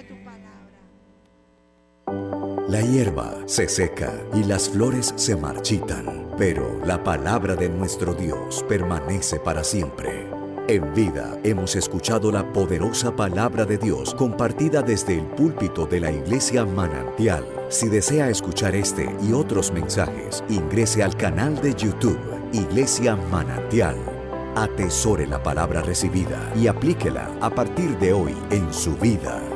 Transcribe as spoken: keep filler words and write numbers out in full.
tu palabra. La hierba se seca y las flores se marchitan, pero la palabra de nuestro Dios permanece para siempre. En vida hemos escuchado la poderosa palabra de Dios compartida desde el púlpito de la Iglesia Manantial. Si desea escuchar este y otros mensajes, ingrese al canal de YouTube Iglesia Manantial. Atesore la palabra recibida y aplíquela a partir de hoy en su vida.